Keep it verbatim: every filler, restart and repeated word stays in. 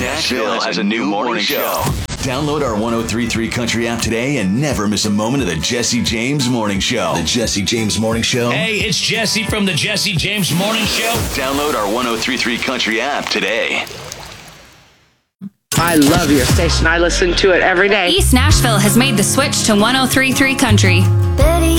Nashville has a new morning show. Download our one oh three point three Country app today and never miss a moment of the Jesse James Morning Show. The Jesse James Morning Show. Hey, it's Jesse from the Jesse James Morning Show. Download our one oh three point three Country app today. I love your station. I listen to it every day. East Nashville has made the switch to one oh three point three Country. Betty.